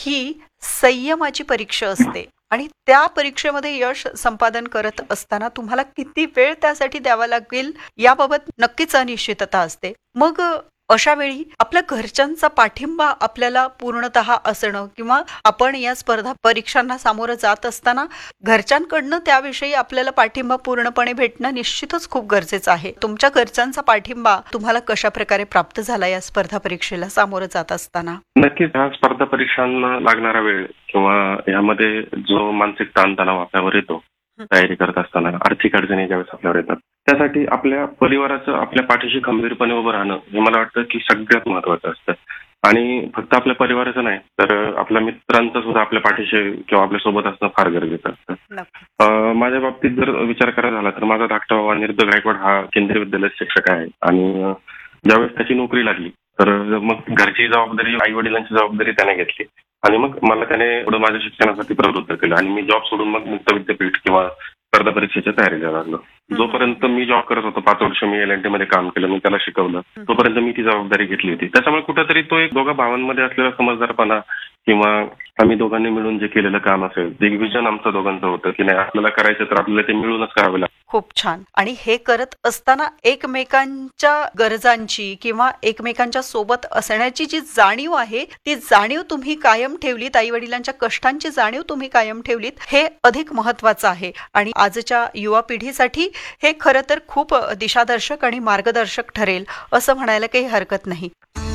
ही संयमाची परीक्षा असते आणि त्या परीक्षेमध्ये यश संपादन करत असताना तुम्हाला किती वेळ त्यासाठी द्यावा लागेल याबाबत नक्कीच अनिश्चितता असते. मग अशा वेळी आपल्या घरच्यांचा पाठिंबा आपल्याला पूर्णतः असणं किंवा आपण या स्पर्धा परीक्षांना सामोरं जात असताना घरच्यांकडनं त्याविषयी आपल्याला पाठिंबा पूर्णपणे भेटणं निश्चितच खूप गरजेचं आहे. तुमच्या घरच्यांचा पाठिंबा तुम्हाला कशा प्रकारे प्राप्त झाला या स्पर्धा परीक्षेला सामोरं जात असताना? नक्कीच ह्या स्पर्धा परीक्षांना लागणारा वेळ किंवा यामध्ये जो मानसिक ताणतणाव आपल्यावर येतो तयारी करत असताना, आर्थिक अडचणी ज्यावेळेस आपल्यावर येतात, त्यासाठी आपल्या परिवाराचं आपल्या पाठीशी खंबीरपणे उभं राहणं हे मला वाटतं की सगळ्यात महत्वाचं असतं. आणि फक्त आपल्या परिवाराचं नाही तर आपल्या मित्रांचं सुद्धा आपल्या पाठीशी किंवा आपल्या सोबत असणं फार गरजेचं असतं. माझ्या बाबतीत जर विचार करायचा झाला तर माझा धाकटा भाऊ अनिरुद्ध गायकवाड हा केंद्रीय विद्यालयात शिक्षक आहे आणि ज्यावेळेस त्याची नोकरी लागली तर मग घरची जबाबदारी, आई वडिलांची जबाबदारी त्याने घेतली आणि मग मला त्याने पुढे माझ्या शिक्षणासाठी प्रवृत्त केलं आणि मी जॉब सोडून मग मुक्त विद्यापीठ किंवा स्पर्धा परीक्षेच्या तयारीला लागलो. जोपर्यंत मी जॉब करत होतो 5 वर्ष मी LNT मध्ये काम केलं, मी त्याला शिकवलं, तोपर्यंत मी ती जबाबदारी घेतली होती. त्याच्यामुळे कुठेतरी तो एक दोघा भावांमध्ये असलेला समजदारपणा किंवा आम्ही दोघांनी मिळून जे केलेलं काम असेल, जे विजन आमचं दोघांचं होतं की नाही आपल्याला करायचं तर आपल्याला ते मिळूनच करावं लागतं. खूप छान. आणि हे करत असताना एकमेकांच्या गरजांची किंवा एकमेकांच्या सोबत असण्याची जी जाणीव आहे ती जाणीव तुम्ही कायम ठेवलीत, आई वडिलांच्या कष्टांची जाणीव तुम्ही कायम ठेवलीत, हे अधिक महत्वाचं आहे. आणि आजच्या युवा पिढीसाठी हे खरं तर खूप दिशादर्शक आणि मार्गदर्शक ठरेल असं म्हणायला काही हरकत नाही.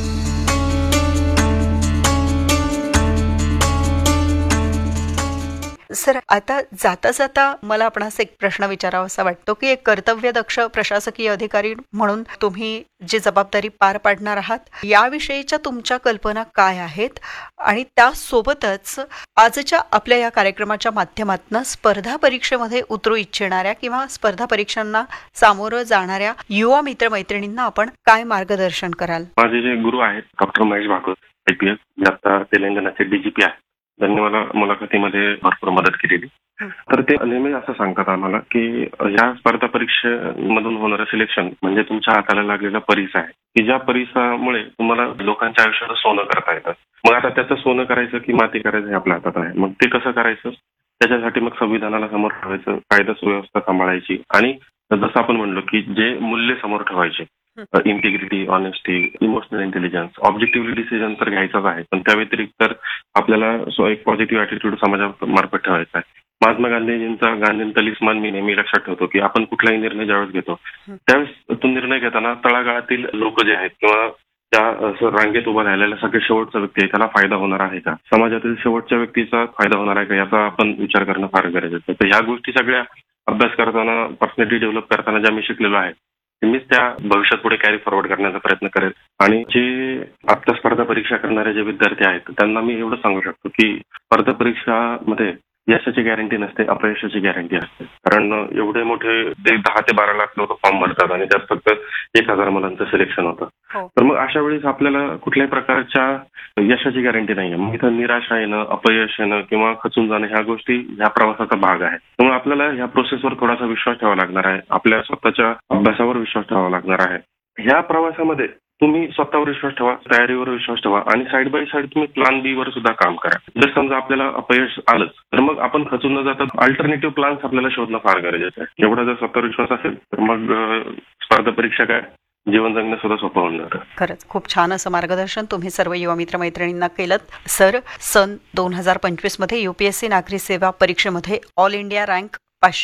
सर, आता जाता जाता मला आपणास एक प्रश्न विचारावासा वाटतो की एक कर्तव्यदक्ष प्रशासकीय अधिकारी म्हणून तुम्ही जी जबाबदारी पार पाडणार आहात याविषयीच्या तुमच्या कल्पना काय आहेत आणि त्यासोबतच आजच्या आपल्या या कार्यक्रमाच्या माध्यमातून स्पर्धा परीक्षेमध्ये उतरू इच्छिणाऱ्या किंवा स्पर्धा परीक्षांना सामोरं जाणाऱ्या युवा मित्रमैत्रिणींना आपण काय मार्गदर्शन कराल? माझे जे गुरु आहेत डॉक्टर महेश भागवत IPS, जे आता तेलंगणाचे DGP आहेत, त्यांनी मला मुलाखतीमध्ये भरपूर मदत केलेली. तर ते नेहमी असं सांगतात आम्हाला की या स्पर्धा परीक्षेमधून होणारं सिलेक्शन म्हणजे तुमच्या हाताला लागलेला परीस आहे की ज्या परीसामुळे तुम्हाला लोकांच्या आयुष्याचं सोनं करता येतं. मग आता त्याचं सोनं करायचं की माती करायचं हे आपल्या हातात आहे. मग ते कसं करायचं त्याच्यासाठी मग संविधानाला समोर ठेवायचं, कायदा सुव्यवस्था सांभाळायची आणि जसं आपण म्हणलो की जे मूल्य समोर ठेवायचे, integrity, honesty, emotional intelligence, objectively decision तर घ्यायचाच आहे, पण त्या व्यतिरिक्त तर आपल्याला एक पॉझिटिव्ह ॲटिट्यूड समाजामार्फत ठेवायचा आहे. महात्मा गांधीजींचा गांधी तलिस्मान मी नेहमी लक्षात ठेवतो की आपण कुठलाही निर्णय ज्यावेळेस घेतो त्यावेळेस तो निर्णय घेताना तळागाळातील लोक जे आहेत किंवा त्या रांगेत उभा राहिलेला सगळ्यात शेवटचा व्यक्ती आहे त्याला फायदा होणार आहे का, समाजातील शेवटच्या व्यक्तीचा फायदा होणार आहे का, याचा आपण विचार करणं फार गरजेचं आहे. तर ह्या गोष्टी सगळ्या अभ्यास करताना, पर्सनॅलिटी डेव्हलप करताना ज्या मी शिकलेलो आहे मीच त्या भविष्यात पुढे कॅरी फॉरवर्ड करण्याचा प्रयत्न करेल. आणि जे आता स्पर्धा परीक्षा करणारे जे विद्यार्थी आहेत त्यांना मी एवढं सांगू शकतो की स्पर्धा परीक्षामध्ये यशाची गॅरंटी नसते, अपयशाची गॅरंटी असते. कारण एवढे मोठे ते 10 ते 12 लाख लोक फॉर्म भरतात आणि त्यात फक्त 1000 मुलांचं सिलेक्शन होतं. तर मग अशा वेळेस आपल्याला कुठल्याही प्रकारच्या यशाची गॅरंटी नाहीये. मग इथं निराशा येणं, अपयश येणं किंवा खचून जाणं ह्या गोष्टी ह्या प्रवासाचा भाग आहे. त्यामुळे आपल्याला ह्या प्रोसेसवर थोडासा विश्वास ठेवावा लागणार आहे, आपल्या स्वतःच्या अभ्यासावर विश्वास ठेवावा लागणार आहे. ह्या प्रवासामध्ये तुम्ही स्वतःवर विश्वास ठेवा, तयारीवर विश्वास ठेवा आणि साईड बाय साईड तुम्ही प्लॅन B वर सुद्धा काम करा. जर समजा आपल्याला अपयश आलंच तर मग आपण खचून न जाता अल्टरनेटिव्ह प्लॅन्स आपल्याला शोधणं फार गरजेचं आहे. एवढा जर स्वतःवर विश्वास असेल तर मग स्पर्धा परीक्षा काय जीवन जगणं सुद्धा सोपं होऊन जातं. खरंच खूप छान असं मार्गदर्शन तुम्ही सर्व युवा मित्रमैत्रिणींना केलं. सर, सन 2025 मध्ये UPSC नागरी सेवा परीक्षेमध्ये ऑल इंडिया रँक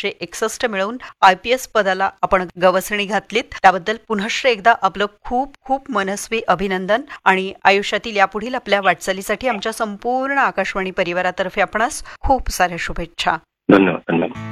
561 मिळवून IPS पदाला आपण गवसणी घातलीत. त्याबद्दल पुनश्च एकदा आपलं खूप खूप मनस्वी अभिनंदन आणि आयुष्यातील यापुढील आपल्या वाटचालीसाठी आमच्या संपूर्ण आकाशवाणी परिवारातर्फे आपणास खूप साऱ्या शुभेच्छा. धन्यवाद.